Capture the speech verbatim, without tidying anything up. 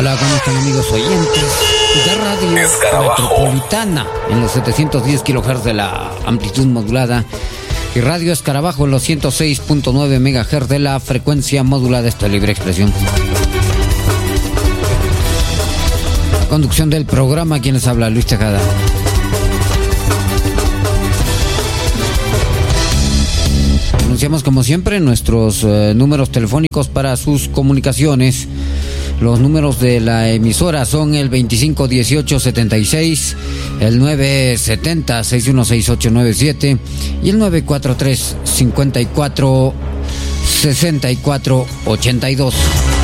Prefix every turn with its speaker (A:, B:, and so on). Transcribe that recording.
A: Hola, ¿cómo están, amigos oyentes de Radio
B: Escarabajo
A: Metropolitana en los setecientos diez kilohertz de la amplitud modulada y Radio Escarabajo en los ciento seis punto nueve megahertz de la frecuencia modulada? Esta libre expresión. Conducción del programa, quien les habla, Luis Tejada. Anunciamos como siempre nuestros eh, números telefónicos para sus comunicaciones. Los números de la emisora son el veinticinco dieciocho setenta y seis, el nueve setenta seis uno seis ocho nueve siete y el nueve cuatro tres cincuenta y cuatro sesenta y cuatro ochenta y dos.